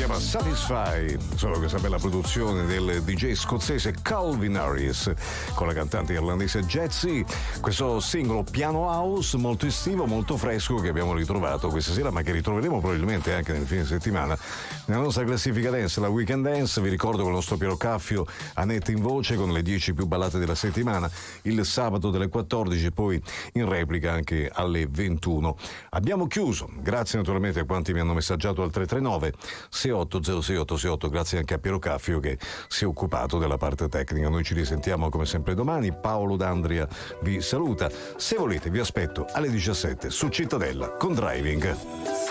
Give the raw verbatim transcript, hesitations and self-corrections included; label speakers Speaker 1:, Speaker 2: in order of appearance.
Speaker 1: chiama Satisfy, solo questa bella produzione del D J scozzese Calvin Harris con la cantante irlandese Jetsi. Questo singolo piano house molto estivo, molto fresco, che abbiamo ritrovato questa sera, ma che ritroveremo probabilmente anche nel fine settimana nella nostra classifica dance, la Weekend Dance. Vi ricordo con il nostro Piero Caffio Annette in voce con le dieci più ballate della settimana il sabato delle quattordici e poi in replica anche alle ventuno. Abbiamo chiuso, grazie naturalmente a quanti mi hanno messaggiato al tre tre nove sei otto zero sei otto sei otto, grazie anche a Piero Caffio che si è occupato della parte tecnica. Noi ci risentiamo come sempre domani. Paolo D'Andria vi saluta. Se volete vi aspetto alle diciassette su Cittadella con Driving.